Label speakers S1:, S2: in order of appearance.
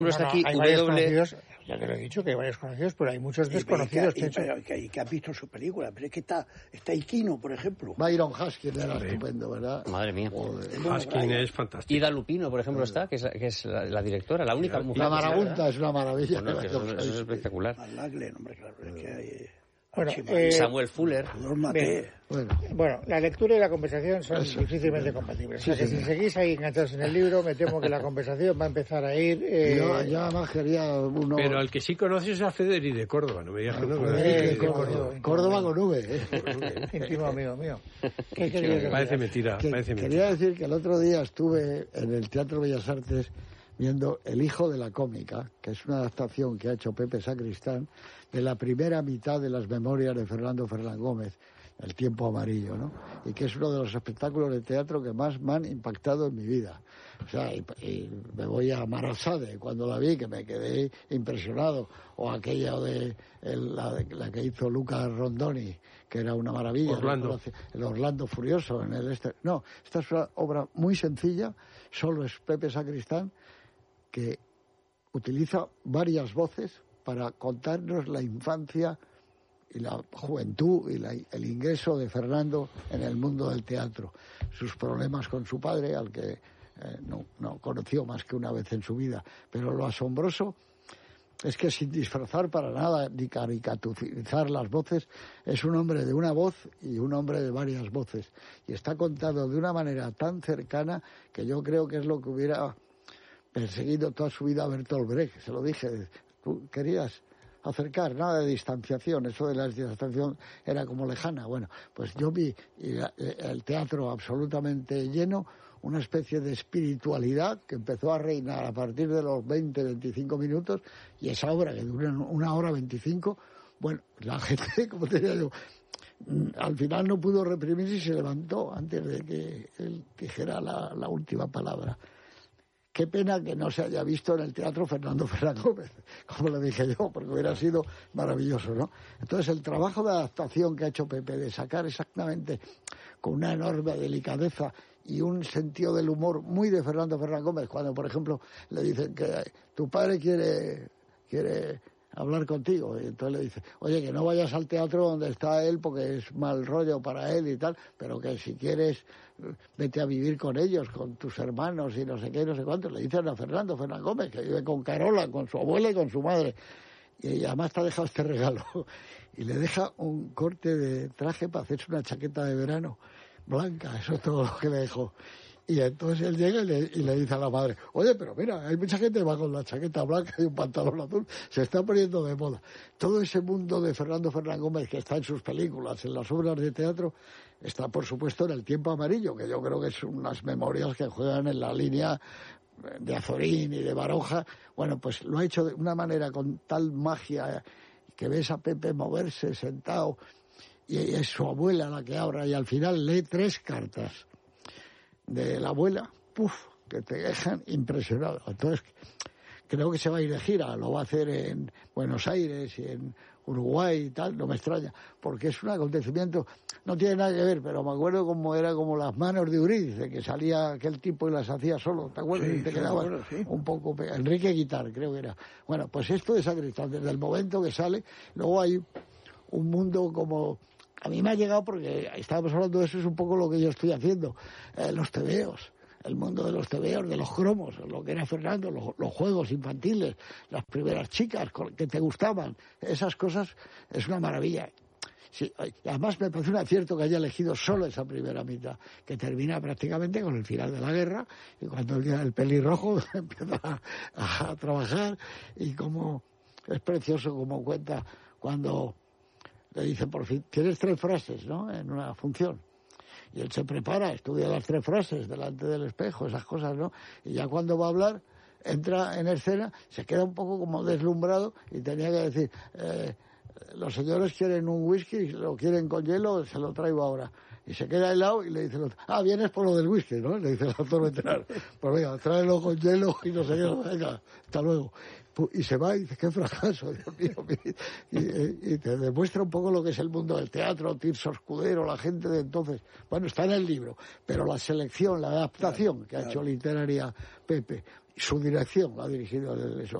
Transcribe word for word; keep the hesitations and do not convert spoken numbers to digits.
S1: No,
S2: está
S1: no,
S2: aquí
S1: hay varios
S2: W.
S1: conocidos, ya te lo he dicho, que hay varios conocidos, pero hay muchos
S3: Y,
S1: desconocidos.
S3: y,
S1: que,
S3: y, pero que, que has visto su película, pero es que está, está Iquino, por ejemplo.
S4: Byron Haskin era
S5: Sí.
S4: estupendo, ¿verdad?
S2: Madre mía.
S5: Haskin es fantástico.
S2: Ida Lupino, por ejemplo, está, que es, la, que es la, la directora, la única mujer.
S4: La
S2: que
S4: marabunta
S2: sale,
S4: es una maravilla.
S2: ¿verdad? Bueno, que eso, eso es espectacular.
S3: Malagle, hombre, claro, es que hay...
S1: Bueno,
S3: Archimayo,
S1: eh,
S2: Samuel Fuller.
S3: Normaté.
S4: Bueno,
S1: Bueno, la lectura y la conversación son
S4: Eso.
S1: difícilmente compatibles. O sea
S4: Sí,
S1: que
S4: sí.
S1: si seguís ahí enganchados en el libro, me temo que la conversación va a empezar a ir... Eh,
S4: yo, yo además quería uno...
S5: Pero al que sí conoces es a Federico de Córdoba, no me digas que no. ¿verdad?
S1: Federico de
S5: Federico de
S1: Córdoba.
S5: Córdoba.
S4: Córdoba con V, ¿eh?
S1: íntimo amigo mío. ¿Qué
S2: Sí,
S1: querías que
S5: Parece
S1: me
S5: mentira,
S4: Que-
S5: parece
S4: quería
S5: mentira.
S4: decir que el otro día estuve en el Teatro Bellas Artes viendo El hijo de la cómica, que es una adaptación que ha hecho Pepe Sacristán de la primera mitad de las memorias de Fernando Fernán Gómez, El tiempo amarillo, ¿no? Y que es uno de los espectáculos de teatro que más me han impactado en mi vida. O sea, y, y me voy a Marasade cuando la vi, que me quedé impresionado. O aquella de el- la, la que hizo Luca Rondoni, que era una maravilla.
S5: Orlando.
S4: ¿no? El Orlando Furioso en el este. No, esta es una obra muy sencilla, solo es Pepe Sacristán, que utiliza varias voces para contarnos la infancia y la juventud y la- el ingreso de Fernando en el mundo del teatro, sus problemas con su padre, al que eh, no, no conoció más que una vez en su vida. Pero lo asombroso es que, sin disfrazar para nada ni caricaturizar las voces, es un hombre de una voz y un hombre de varias voces. Y está contado de una manera tan cercana que yo creo que es lo que hubiera perseguido toda su vida a Bertolt Brecht. Se lo dije, tú querías acercar, nada de distanciación, eso de la distanciación era como lejana. Bueno, pues yo vi y la- el teatro absolutamente lleno, una especie de espiritualidad que empezó a reinar a partir de los veinte, veinticinco minutos, y esa obra que dura una hora veinticinco, bueno, la gente, como te digo yo, mm, al final no pudo reprimirse y se levantó antes de que él dijera la, la última palabra. Qué pena que no se haya visto en el teatro Fernando Fernán Gómez, como le dije yo, porque hubiera sido maravilloso, ¿no? Entonces, el trabajo de adaptación que ha hecho Pepe, de sacar exactamente con una enorme delicadeza y un sentido del humor muy de Fernando Fernán Gómez, cuando, por ejemplo, le dicen que tu padre quiere, quiere hablar contigo, y entonces le dice, oye, que no vayas al teatro donde está él porque es mal rollo para él y tal, pero que si quieres vete a vivir con ellos, con tus hermanos y no sé qué, no sé cuánto. Le dicen a Fernando Fernán Gómez, que vive con Carola, con su abuela y con su madre, y además te ha dejado este regalo, y le deja un corte de traje para hacerse una chaqueta de verano blanca, eso es todo lo que le dejó. Y entonces él llega y le, y le dice a la madre, oye, pero mira, hay mucha gente que va con la chaqueta blanca y un pantalón azul, se está poniendo de moda. Todo ese mundo de Fernando Fernán Gómez que está en sus películas, en las obras de teatro, está por supuesto en El tiempo amarillo, que yo creo que es unas memorias que juegan en la línea de Azorín y de Baroja. Bueno, pues lo ha hecho de una manera con tal magia que ves a Pepe moverse sentado y es su abuela la que habla y al final lee tres cartas de la abuela, puf, que te dejan impresionado. Entonces, creo que se va a ir de gira, lo va a hacer en Buenos Aires y en Uruguay y tal, no me extraña, porque es un acontecimiento, no tiene nada que ver, pero me acuerdo cómo era como las manos de Eurídice, que salía aquel tipo y las hacía solo, ¿te acuerdas?
S3: Sí,
S4: y te
S3: sí,
S4: quedabas
S3: me acuerdo, sí.
S4: un poco pe- Enrique Guitar, creo que era. Bueno, pues esto es Sacristán, desde el momento que sale, luego hay un mundo como... A mí me ha llegado porque estábamos hablando de eso, es un poco lo que yo estoy haciendo, eh, los tebeos, el mundo de los tebeos, de los cromos, lo que era Fernando, los, los juegos infantiles, las primeras chicas con- que te gustaban, esas cosas, es una maravilla. Sí, y además me parece un acierto que haya elegido solo esa primera mitad, que termina prácticamente con el final de la guerra, y cuando el, el pelirrojo empieza a, a trabajar, y como es precioso como cuenta cuando le dicen, por fin, tienes tres frases, ¿no?, en una función. Y él se prepara, estudia las tres frases delante del espejo, esas cosas, ¿no? Y ya cuando va a hablar, entra en escena, se queda un poco como deslumbrado y tenía que decir, eh, los señores quieren un whisky, lo quieren con hielo, se lo traigo ahora. Y se queda helado y le dice el otro, ah, vienes por lo del whisky, ¿no? Le dice el actor veterano, pues venga, tráelo con hielo y no sé qué, venga, hasta luego. Y se va y dice, qué fracaso, Dios mío. Y, y te demuestra un poco lo que es el mundo del teatro, Tirso Escudero, la gente de entonces. Bueno, está en el libro, pero la selección, la adaptación que ha hecho literaria Pepe, Su dirección ha dirigido el, eso.